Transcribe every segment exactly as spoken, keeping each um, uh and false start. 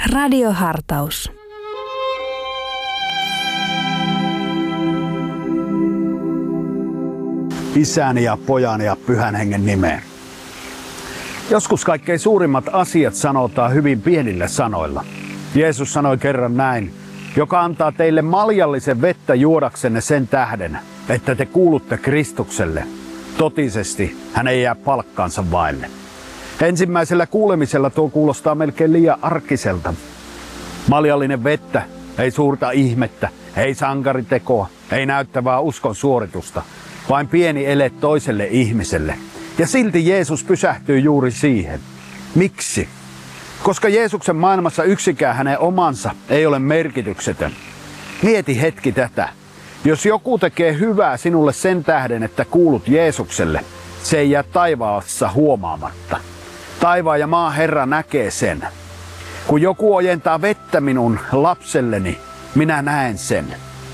Radiohartaus. Isän ja Pojan ja Pyhän Hengen nimeen. Joskus kaikkein suurimmat asiat sanotaan hyvin pienillä sanoilla. Jeesus sanoi kerran näin: joka antaa teille maljallisen vettä juodaksenne sen tähden, että te kuulutte Kristukselle. Totisesti hän ei jää palkkaansa vaille. Ensimmäisellä kuulemisella tuo kuulostaa melkein liian arkiselta. Maljallinen vettä, ei suurta ihmettä, ei sankaritekoa, ei näyttävää uskon suoritusta, vain pieni ele toiselle ihmiselle. Ja silti Jeesus pysähtyy juuri siihen. Miksi? Koska Jeesuksen maailmassa yksikään hänen omansa ei ole merkityksetön. Mieti hetki tätä. Jos joku tekee hyvää sinulle sen tähden, että kuulut Jeesukselle, se ei jää taivaassa huomaamatta. Taivaan ja maan Herra näkee sen. Kun joku ojentaa vettä minun lapselleni, minä näen sen.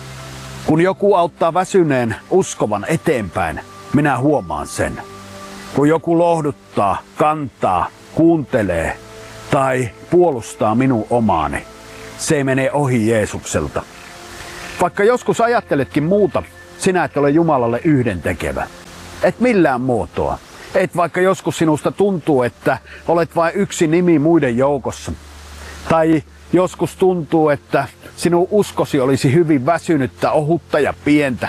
Kun joku auttaa väsyneen uskovan eteenpäin, minä huomaan sen. Kun joku lohduttaa, kantaa, kuuntelee tai puolustaa minun omaani, se ei mene ohi Jeesukselta. Vaikka joskus ajatteletkin muuta, sinä et ole Jumalalle yhdentekevä. Et millään muotoa. Et vaikka joskus sinusta tuntuu, että olet vain yksi nimi muiden joukossa. Tai joskus tuntuu, että sinun uskosi olisi hyvin väsynyttä, ohutta ja pientä.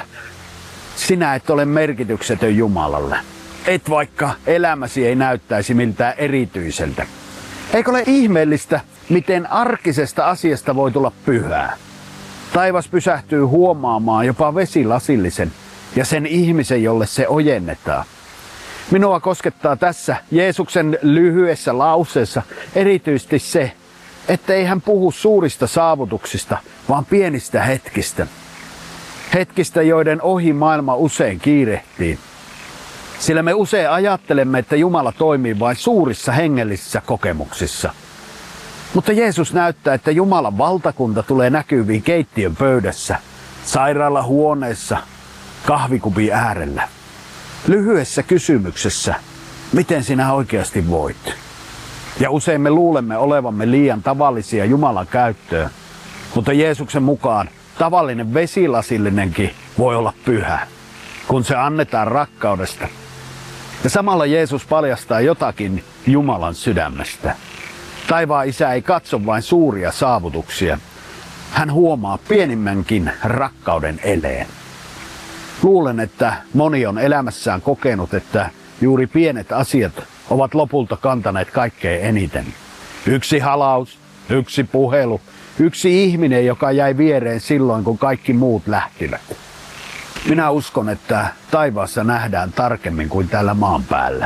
Sinä et ole merkityksetön Jumalalle. Et vaikka elämäsi ei näyttäisi miltään erityiseltä. Eikö ole ihmeellistä, miten arkisesta asiasta voi tulla pyhää? Taivas pysähtyy huomaamaan jopa vesilasillisen ja sen ihmisen, jolle se ojennetaan. Minua koskettaa tässä Jeesuksen lyhyessä lauseessa erityisesti se, ettei hän puhu suurista saavutuksista, vaan pienistä hetkistä. Hetkistä, joiden ohi maailma usein kiirehtii. Sillä me usein ajattelemme, että Jumala toimii vain suurissa hengellisissä kokemuksissa. Mutta Jeesus näyttää, että Jumalan valtakunta tulee näkyviin keittiön pöydässä, sairaalahuoneessa, kahvikupin äärellä. Lyhyessä kysymyksessä, miten sinä oikeasti voit? Ja usein me luulemme olevamme liian tavallisia Jumalan käyttöön, mutta Jeesuksen mukaan tavallinen vesilasillinenkin voi olla pyhä, kun se annetaan rakkaudesta. Ja samalla Jeesus paljastaa jotakin Jumalan sydämestä. Taivaan Isä ei katso vain suuria saavutuksia. Hän huomaa pienimmänkin rakkauden eleen. Luulen, että moni on elämässään kokenut, että juuri pienet asiat ovat lopulta kantaneet kaikkein eniten. Yksi halaus, yksi puhelu, yksi ihminen, joka jäi viereen silloin, kun kaikki muut lähtivät. Minä uskon, että taivaassa nähdään tarkemmin kuin täällä maan päällä.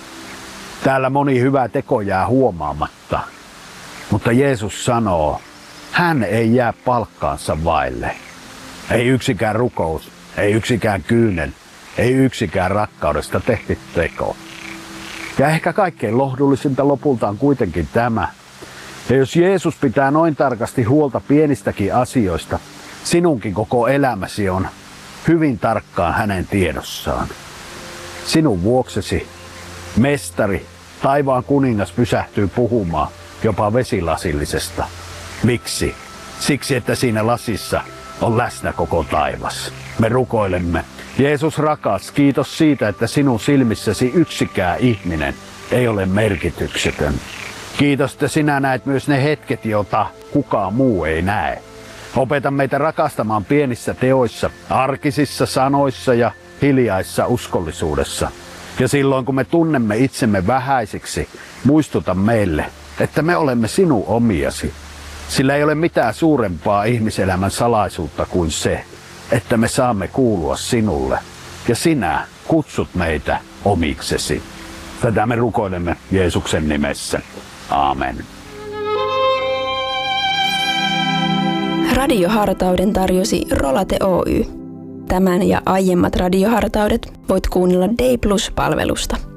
Täällä moni hyvä teko jää huomaamatta, mutta Jeesus sanoo, hän ei jää palkkaansa vaille. Ei yksikään rukous, ei yksikään kyynel, ei yksikään rakkaudesta tehty teko. Ja ehkä kaikkein lohdullisinta lopulta on kuitenkin tämä. Ja jos Jeesus pitää noin tarkasti huolta pienistäkin asioista, sinunkin koko elämäsi on hyvin tarkkaan hänen tiedossaan. Sinun vuoksesi mestari, taivaan kuningas pysähtyy puhumaan jopa vesilasillisesta. Miksi? Siksi, että siinä lasissa on läsnä koko taivas. Me rukoilemme. Jeesus rakas, kiitos siitä, että sinun silmissäsi yksikään ihminen ei ole merkityksetön. Kiitos, että sinä näet myös ne hetket, joita kukaan muu ei näe. Opeta meitä rakastamaan pienissä teoissa, arkisissa sanoissa ja hiljaissa uskollisuudessa. Ja silloin kun me tunnemme itsemme vähäisiksi, muistuta meille, että me olemme sinun omiasi. Sillä ei ole mitään suurempaa ihmiselämän salaisuutta kuin se, että me saamme kuulua sinulle. Ja sinä kutsut meitä omiksesi. Tätä me rukoilemme Jeesuksen nimessä. Aamen. Radiohartauden tarjosi Rolate Oy. Tämän ja aiemmat radiohartaudet voit kuunnella Day Plus-palvelusta.